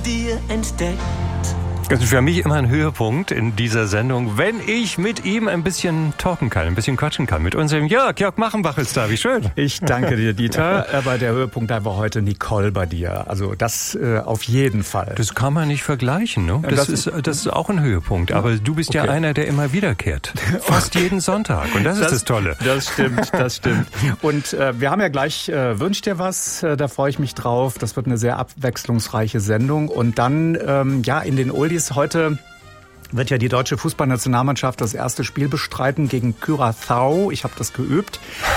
dir entdeckt. Das ist für mich immer ein Höhepunkt in dieser Sendung, wenn ich mit ihm ein bisschen talken kann, ein bisschen quatschen kann. Mit unserem Jörg Machenbach ist da, wie schön. Ich danke dir, Dieter. Aber der Höhepunkt da war heute Nicole bei dir. Also das auf jeden Fall. Das kann man nicht vergleichen, ne? Das ist auch ein Höhepunkt. Aber du bist ja einer, der immer wiederkehrt. Fast jeden Sonntag. Und das ist das Tolle. Das stimmt. Und wir haben ja gleich Wünsch dir was. Da freue ich mich drauf. Das wird eine sehr abwechslungsreiche Sendung. Und dann, in den Oldies heute wird ja die deutsche Fußballnationalmannschaft das erste Spiel bestreiten gegen Curaçao. Ich habe das geübt.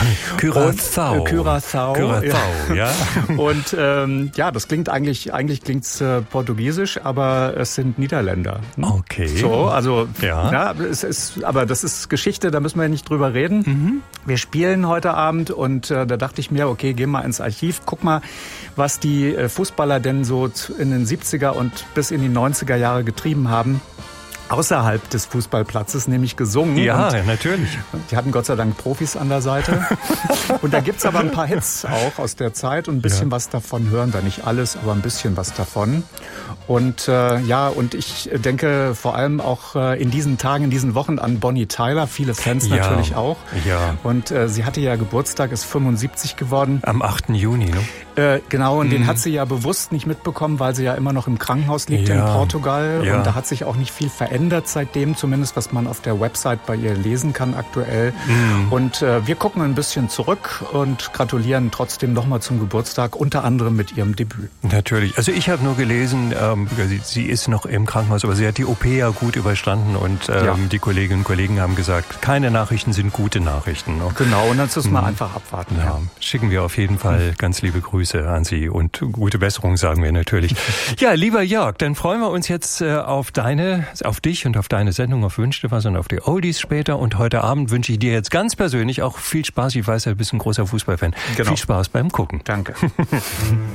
Curaçao, ja. Und das klingt eigentlich klingt's portugiesisch, aber es sind Niederländer. Okay. So, also ja, aber das ist Geschichte, da müssen wir nicht drüber reden. Mhm. Wir spielen heute Abend und da dachte ich mir, okay, geh mal ins Archiv, guck mal, was die Fußballer denn so in den 70er und bis in die 90er Jahre getrieben haben. Außerhalb des Fußballplatzes, nämlich gesungen. Ja, natürlich. Die hatten Gott sei Dank Profis an der Seite. Und da gibt's aber ein paar Hits auch aus der Zeit und ein bisschen was davon hören wir. Nicht alles, aber ein bisschen was davon. Und und ich denke vor allem auch in diesen Tagen, in diesen Wochen an Bonnie Tyler. Viele Fans natürlich auch. Ja. Und sie hatte ja Geburtstag, ist 75 geworden. Am 8. Juni, ne? Genau, und den hat sie ja bewusst nicht mitbekommen, weil sie ja immer noch im Krankenhaus liegt in Portugal. Ja. Und da hat sich auch nicht viel verändert seitdem, zumindest was man auf der Website bei ihr lesen kann aktuell. Mhm. Und wir gucken ein bisschen zurück und gratulieren trotzdem nochmal zum Geburtstag, unter anderem mit ihrem Debüt. Natürlich. Also ich habe nur gelesen, sie ist noch im Krankenhaus, aber sie hat die OP ja gut überstanden und die Kolleginnen und Kollegen haben gesagt, keine Nachrichten sind gute Nachrichten. Ne? Genau, und dann müssen wir einfach abwarten. Ja. Schicken wir auf jeden Fall ganz liebe Grüße an Sie und gute Besserung sagen wir natürlich. Ja, lieber Jörg, dann freuen wir uns jetzt auf dich und auf deine Sendung, auf Wünsch dir was und auf die Oldies später. Und heute Abend wünsche ich dir jetzt ganz persönlich auch viel Spaß. Ich weiß, du bist ein großer Fußballfan. Genau. Viel Spaß beim Gucken. Danke.